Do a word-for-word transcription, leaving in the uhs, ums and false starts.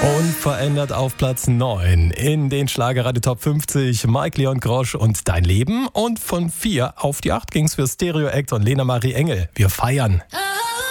Unverändert auf Platz neun in den Schlagerradio Top fünfzig. Mike Leon Grosch und Dein Leben. Und von vier auf die acht ging's für Stereo Act und Lena Marie Engel. Wir feiern.